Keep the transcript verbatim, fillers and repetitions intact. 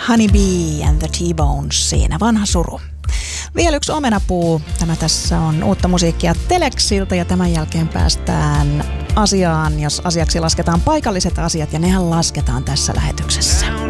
Honeybee and the T-Bones, siinä vanha suru. Vielä yksi omenapuu. Tämä tässä on uutta musiikkia Telexiltä ja tämän jälkeen päästään asiaan, jos asiaksi lasketaan paikalliset asiat ja nehän lasketaan tässä lähetyksessä.